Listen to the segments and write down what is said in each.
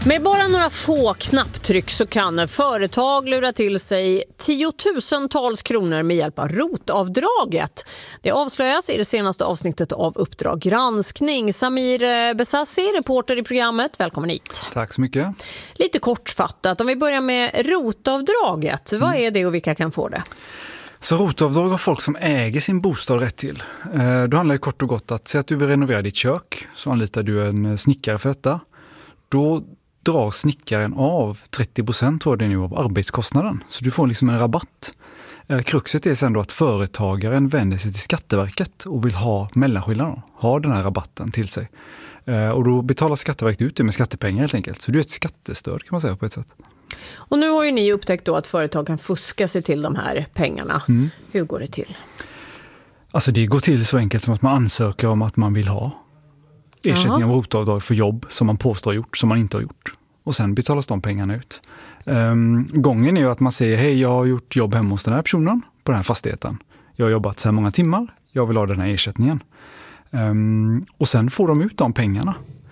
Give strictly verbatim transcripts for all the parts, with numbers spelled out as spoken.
Med bara några få knapptryck så kan företag lura till sig tiotusentals kronor med hjälp av rotavdraget. Det avslöjas i det senaste avsnittet av Uppdrag granskning. Samir Besassi, reporter i programmet. Välkommen hit. Tack så mycket. Lite kortfattat, om vi börjar med rotavdraget. Vad är det och vilka kan få det? Så rotavdrag har folk som äger sin bostad rätt till. Då handlar det kort och gott att säga att du vill renovera ditt kök, så anlitar du en snickare för detta. Då drar snickaren av trettio procent tror jag det är nu av arbetskostnaden. Så du får liksom en rabatt. Kruxet är sen då att företagaren vänder sig till Skatteverket och vill ha mellanskillnaden, ha den här rabatten till sig. Och då betalar Skatteverket ut det med skattepengar helt enkelt. Så det är ett skattestöd kan man säga på ett sätt. Och nu har ju ni upptäckt då att företag kan fuska sig till de här pengarna. Mm. Hur går det till? Alltså det går till så enkelt som att man ansöker om att man vill ha ersättning av rotavdrag för jobb som man påstår gjort, som man inte har gjort. Och sen betalas de pengarna ut. Um, gången är ju att man säger, hej jag har gjort jobb hemma hos den här personen på den här fastigheten. Jag har jobbat så här många timmar, jag vill ha den här ersättningen. Um, och sen får de ut de pengarna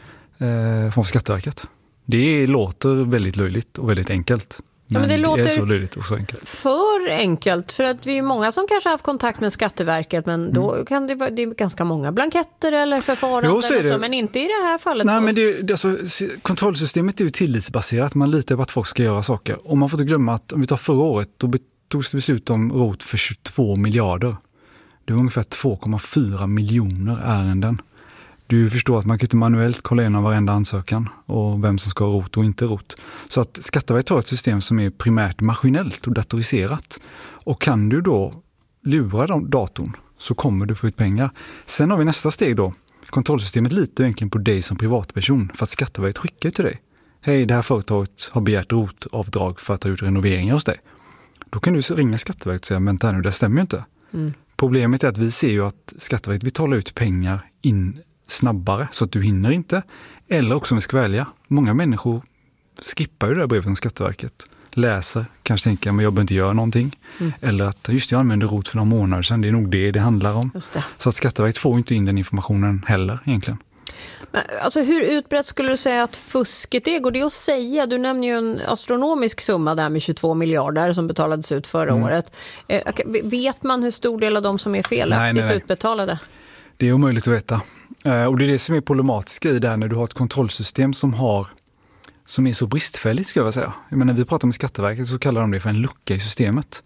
uh, från Skatteverket. Det låter väldigt löjligt och väldigt enkelt. Men, ja, men det, låter det är så löjligt och så enkelt. För enkelt, för att vi är många som kanske har haft kontakt med Skatteverket, men då mm. kan det vara det är ganska många blanketter eller förfaranden, jo, så är det. Så, men inte i det här fallet. Nej, men det, det, alltså, kontrollsystemet är ju tillitsbaserat, man litar på att folk ska göra saker. Och man får inte glömma att om vi tar förra året, då togs det beslut om rot för tjugotvå miljarder. Det var ungefär två komma fyra miljoner ärenden. Du förstår att man kan inte manuellt kolla igenom varenda ansökan och vem som ska ha rot och inte rot. Så att Skatteverket har ett system som är primärt maskinellt och datoriserat. Och kan du då lura datorn så kommer du få ut pengar. Sen har vi nästa steg då. Kontrollsystemet litar egentligen på dig som privatperson för att Skatteverket skickar till dig. Hej, det här företaget har begärt rotavdrag för att ha gjort renoveringar hos dig. Då kan du ringa Skatteverket och säga, men det här nu, det stämmer ju inte. Mm. Problemet är att vi ser ju att Skatteverket betalar ut pengar in snabbare så att du hinner inte. Eller också med ska välja. Många människor skippar ju det här brevet från Skatteverket. Läser, kanske tänker att jag behöver inte göra någonting. Mm. Eller att just jag använder rot för några månader sedan. Det är nog det det handlar om. Just det. Så att Skatteverket får inte in den informationen heller egentligen. Men, alltså hur utbrett skulle du säga att fusket är? Går det att säga? Du nämner ju en astronomisk summa där med tjugotvå miljarder som betalades ut förra mm. året. Eh, vet man hur stor del av dem som är felaktigt nej, nej, nej. utbetalade? Det är omöjligt att veta. Och det är det som är problematiskt i det här när du har ett kontrollsystem som har som är så bristfälligt ska jag säga. Jag menar, när vi pratar med Skatteverket så kallar de det för en lucka i systemet.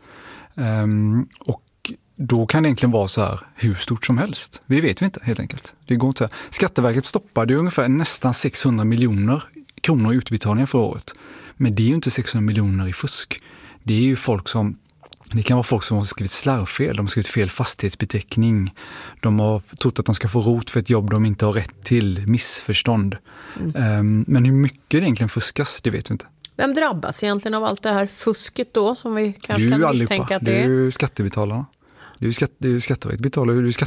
Um, och då kan det egentligen vara så här hur stort som helst. Vi vet vi inte helt enkelt. Det går inte så här. Skatteverket stoppade ungefär nästan sexhundra miljoner kronor i utbetalningar för året. Men det är ju inte sexhundra miljoner i fusk. Det är ju folk som Det kan vara folk som har skrivit slarvfel, de har skrivit fel fastighetsbeteckning, de har trott att de ska få rot för ett jobb de inte har rätt till, missförstånd. Mm. Um, men hur mycket det egentligen fuskas, det vet vi inte. Vem drabbas egentligen av allt det här fusket då, som vi kanske kan misstänka att det är? Det är ju skattebetalarna. Det är ju skatt, det är ju Skatteverket betalar, det är ju